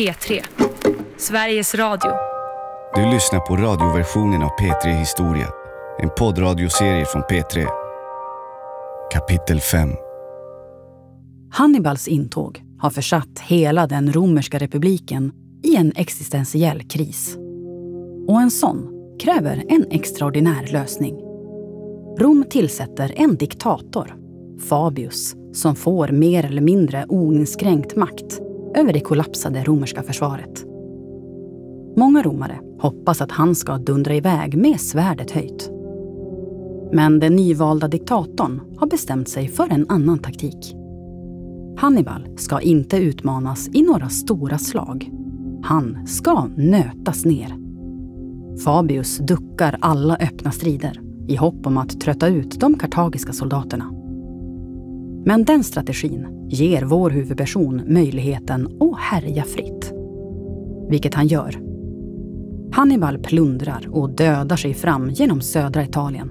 P3. Sveriges Radio. Du lyssnar på radioversionen av P3 Historia. En poddradioserie från P3. Kapitel 5. Hannibals intåg har försatt hela den romerska republiken i en existentiell kris. Och en sån kräver en extraordinär lösning. Rom tillsätter en diktator, Fabius, som får mer eller mindre oinskränkt makt över det kollapsade romerska försvaret. Många romare hoppas att han ska dundra iväg med svärdet höjt. Men den nyvalda diktatorn har bestämt sig för en annan taktik. Hannibal ska inte utmanas i några stora slag. Han ska nötas ner. Fabius duckar alla öppna strider i hopp om att trötta ut de kartagiska soldaterna. Men den strategin ger vår huvudperson möjligheten att härja fritt. Vilket han gör. Hannibal plundrar och dödar sig fram genom södra Italien.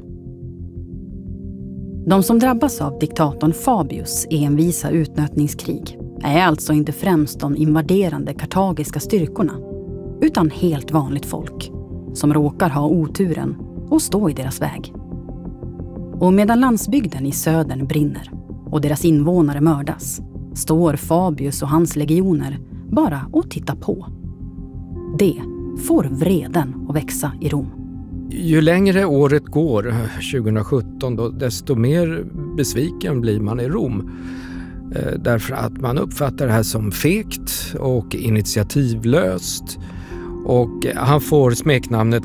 De som drabbas av diktatorn Fabius envisa utnötningskrig är alltså inte främst de invaderande kartagiska styrkorna, utan helt vanligt folk som råkar ha oturen och stå i deras väg. Och medan landsbygden i södern brinner och deras invånare mördas, står Fabius och hans legioner bara och tittar på. Det får vreden att växa i Rom. Ju längre året går, 2017, då, desto mer besviken blir man i Rom. Därför att man uppfattar det här som fegt och initiativlöst. Och han får smeknamnet